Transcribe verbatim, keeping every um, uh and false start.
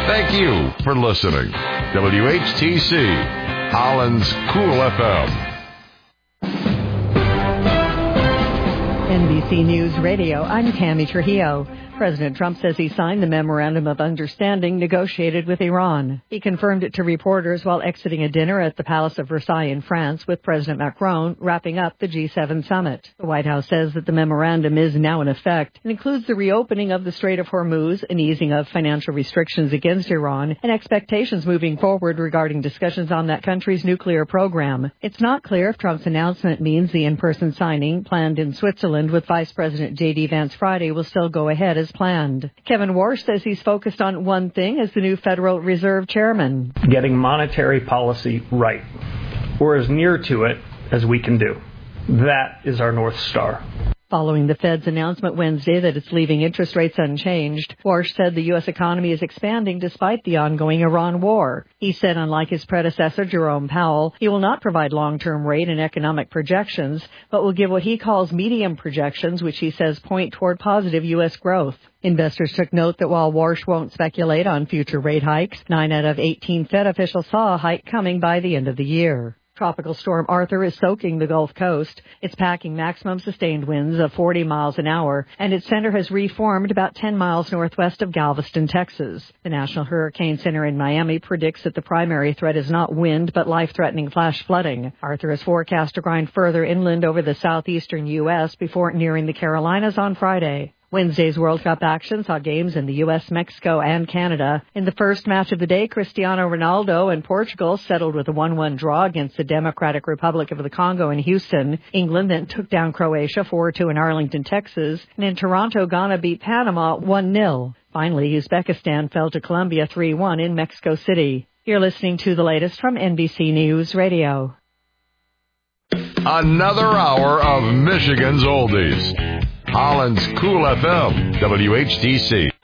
Thank you for listening. W H T C, Holland's Cool F M. N B C News Radio, I'm Tammy Trujillo. President Trump says he signed the Memorandum of Understanding negotiated with Iran. He confirmed it to reporters while exiting a dinner at the Palace of Versailles in France with President Macron, wrapping up the G seven summit. The White House says that the memorandum is now in effect and includes the reopening of the Strait of Hormuz, an easing of financial restrictions against Iran, and expectations moving forward regarding discussions on that country's nuclear program. It's not clear if Trump's announcement means the in-person signing planned in Switzerland with Vice President J D Vance Friday will still go ahead as planned. Kevin Warsh says he's focused on one thing as the new Federal Reserve Chairman. Getting monetary policy right, or as near to it as we can do. That is our North Star. Following the Fed's announcement Wednesday that it's leaving interest rates unchanged, Warsh said the U S economy is expanding despite the ongoing Iran war. He said, unlike his predecessor, Jerome Powell, he will not provide long-term rate and economic projections, but will give what he calls medium projections, which he says point toward positive U S growth. Investors took note that while Warsh won't speculate on future rate hikes, nine out of eighteen Fed officials saw a hike coming by the end of the year. Tropical storm Arthur is soaking the Gulf Coast. It's packing maximum sustained winds of forty miles an hour, and its center has reformed about ten miles northwest of Galveston, Texas. The National Hurricane Center in Miami predicts that the primary threat is not wind, but life-threatening flash flooding. Arthur is forecast to grind further inland over the southeastern U S before nearing the Carolinas on Friday. Wednesday's World Cup action saw games in the U S, Mexico, and Canada. In the first match of the day, Cristiano Ronaldo and Portugal settled with a one one draw against the Democratic Republic of the Congo in Houston. England then took down Croatia four two in Arlington, Texas. And in Toronto, Ghana beat Panama one nil. Finally, Uzbekistan fell to Colombia three one in Mexico City. You're listening to the latest from N B C News Radio. Another hour of Michigan's Oldies. Holland's Cool F M, W H T C.